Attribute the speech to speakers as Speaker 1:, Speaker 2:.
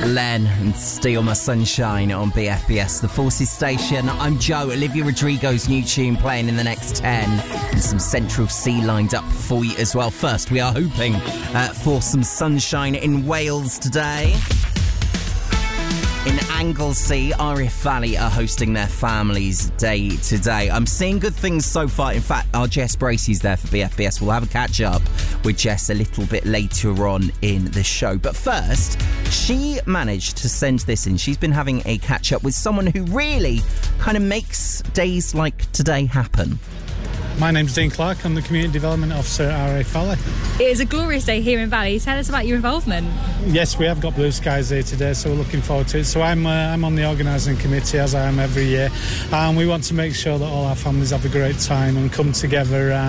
Speaker 1: Len and Steal My Sunshine on BFBS, the Forces station. I'm Joe. Olivia Rodrigo's new tune playing in the next 10, and some Central Sea lined up for you as well. First, we are hoping for some sunshine in Wales today. In Anglesey, RF Valley are hosting their Families Day today. I'm seeing good things so far. In fact, our Jess Bracey's there for BFBS. We'll have a catch-up with Jess a little bit later on in the show. But first, she managed to send this in. She's been having a catch-up with someone who really kind of makes days like today happen.
Speaker 2: My name's Dean Clark. I'm the Community Development Officer at RF Valley.
Speaker 3: It is a glorious day here in Valley. Tell us about your involvement.
Speaker 2: Yes, we have got blue skies here today, so we're looking forward to it. So I'm on the organising committee, as I am every year, and we want to make sure that all our families have a great time and come together